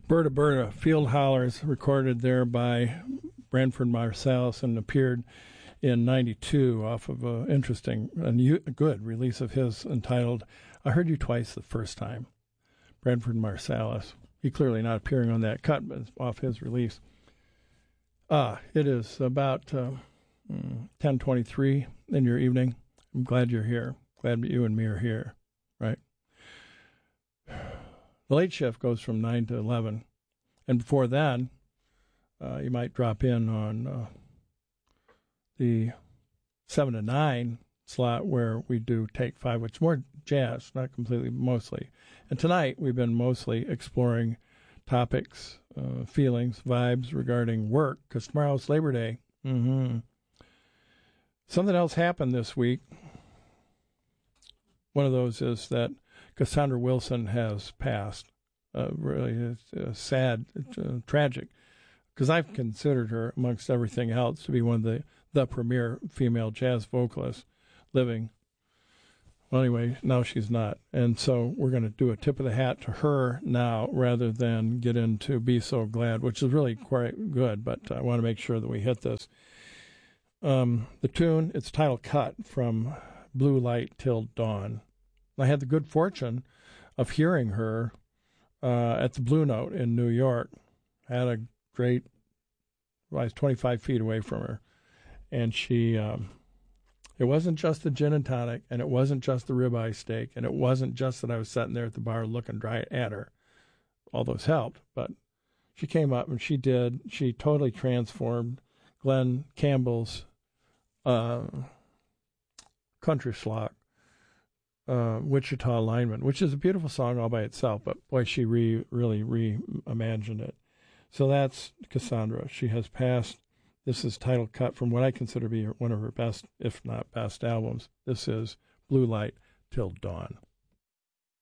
Berta Berta, Field Hollers, recorded there by Branford Marsalis and appeared in 92 off of an interesting and good release of his entitled I Heard You Twice the First Time. Branford Marsalis. He clearly not appearing on that cut, but it's off his release. It is about 10:23 in your evening. I'm glad you're here. Glad that you and me are here, right? The late shift goes from 9 to 11. And before then, you might drop in on the 7 to 9 slot where we do Take 5, which is more jazz, not completely, mostly. And tonight we've been mostly exploring topics, feelings, vibes regarding work, because tomorrow's Labor Day. Something else happened this week. One of those is that Cassandra Wilson has passed. Really, it's sad, tragic, because I've considered her, amongst everything else, to be one of the premier female jazz vocalists living. Well, anyway, now she's not. And so we're going to do a tip of the hat to her now rather than get into Be So Glad, which is really quite good, but I want to make sure that we hit this. The tune, it's title cut from Blue Light Till Dawn. I had the good fortune of hearing her at the Blue Note in New York. I had a great, I was 25 feet away from her, and she, it wasn't just the gin and tonic, and it wasn't just the ribeye steak, and it wasn't just that I was sitting there at the bar looking dry at her. All those helped, but she came up and she totally transformed Glenn Campbell's country schlock, Wichita Lineman, which is a beautiful song all by itself, but boy, she really reimagined it. So that's Cassandra. She has passed. This is title cut from what I consider to be one of her best, if not best, albums. This is Blue Light Till Dawn.